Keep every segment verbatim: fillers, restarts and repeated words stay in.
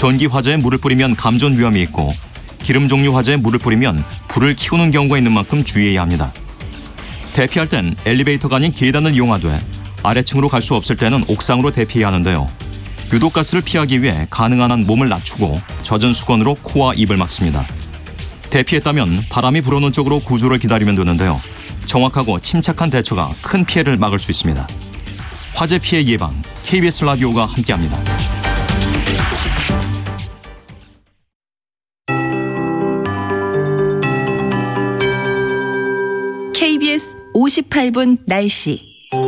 전기 화재에 물을 뿌리면 감전 위험이 있고 기름 종류 화재에 물을 뿌리면 불을 키우는 경우가 있는 만큼 주의해야 합니다. 대피할 땐 엘리베이터가 아닌 계단을 이용하되 아래층으로 갈 수 없을 때는 옥상으로 대피해야 하는데요. 유독가스를 피하기 위해 가능한 한 몸을 낮추고 젖은 수건으로 코와 입을 막습니다. 대피했다면 바람이 불어오는 쪽으로 구조를 기다리면 되는데요. 정확하고 침착한 대처가 큰 피해를 막을 수 있습니다. 화재 피해 예방, 케이비에스 라디오가 함께합니다. 케이비에스 오십팔 분 날씨.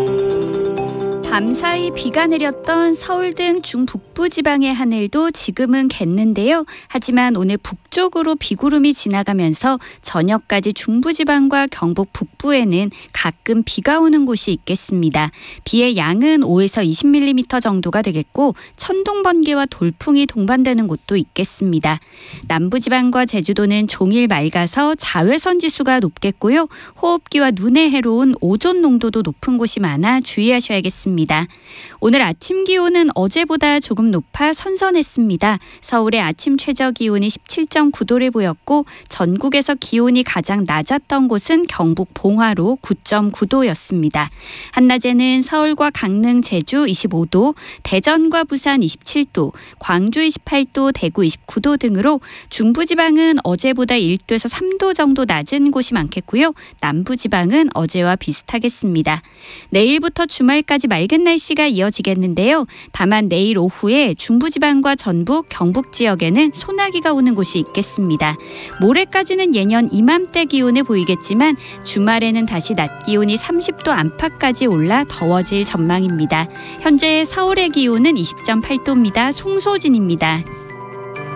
밤사이 비가 내렸던 서울 등 중북부 지방의 하늘도 지금은 갰는데요. 하지만 오늘 북쪽으로 비구름이 지나가면서 저녁까지 중부지방과 경북 북부에는 가끔 비가 오는 곳이 있겠습니다. 비의 양은 오에서 이십 밀리미터 정도가 되겠고 천둥, 번개와 돌풍이 동반되는 곳도 있겠습니다. 남부지방과 제주도는 종일 맑아서 자외선 지수가 높겠고요. 호흡기와 눈에 해로운 오존 농도도 높은 곳이 많아 주의하셔야겠습니다. 오늘 아침 기온은 어제보다 조금 높아 선선했습니다. 서울의 아침 최저 기온이 십칠 점 구 도를 보였고 전국에서 기온이 가장 낮았던 곳은 경북 봉화로 구 점 구 도였습니다. 한낮에는 서울과 강릉, 제주 이십오 도, 대전과 부산 이십칠 도, 광주 이십팔 도, 대구 이십구 도 등으로 중부지방은 어제보다 일 도에서 삼 도 정도 낮은 곳이 많겠고요. 남부지방은 어제와 비슷하겠습니다. 내일부터 주말까지 맑은 날씨가 이어지겠는데요. 다만 내일 오후에 중부지방과 전북, 경북 지역에는 소나기가 오는 곳이 있겠습니다. 모레까지는 예년 이맘때 기온을 보이겠지만 주말에는 다시 낮 기온이 삼십 도 안팎까지 올라 더워질 전망입니다. 현재 서울의 기온은 이십 점 팔 도입니다. 송소진입니다.